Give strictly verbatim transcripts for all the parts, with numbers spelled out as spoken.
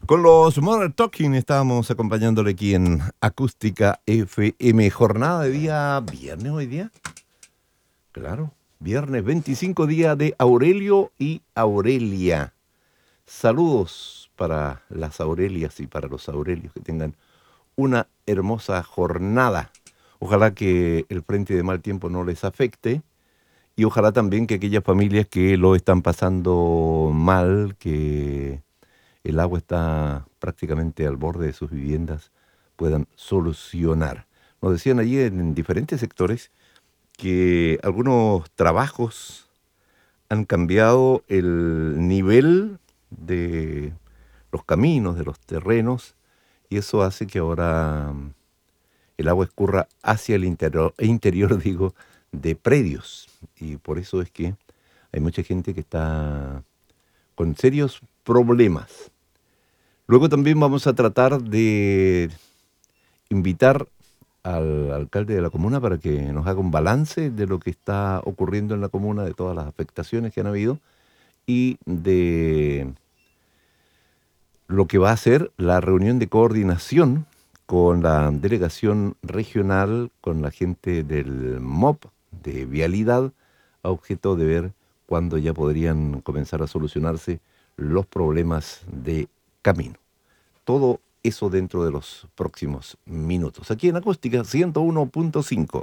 Con los Modern Talking estábamos acompañándole aquí en Acústica F M. Jornada de día viernes hoy día. Claro, viernes veinticinco, día de Aurelio y Aurelia. Saludos para las Aurelias y para los Aurelios, que tengan una hermosa jornada. Ojalá que el frente de mal tiempo no les afecte y ojalá también que aquellas familias que lo están pasando mal, que el agua está prácticamente al borde de sus viviendas, puedan solucionar. Nos decían allí en diferentes sectores que algunos trabajos han cambiado el nivel de los caminos, de los terrenos, y eso hace que ahora el agua escurra hacia el interior, interior digo, de predios. Y por eso es que hay mucha gente que está con serios problemas. Luego también vamos a tratar de invitar al alcalde de la comuna para que nos haga un balance de lo que está ocurriendo en la comuna, de todas las afectaciones que han habido y de lo que va a ser la reunión de coordinación con la delegación regional, con la gente del M O P de Vialidad, a objeto de ver cuándo ya podrían comenzar a solucionarse los problemas de camino. Todo eso dentro de los próximos minutos. Aquí en Acústica ciento uno punto cinco.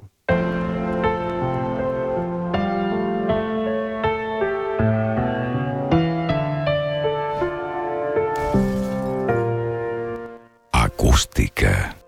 Acústica.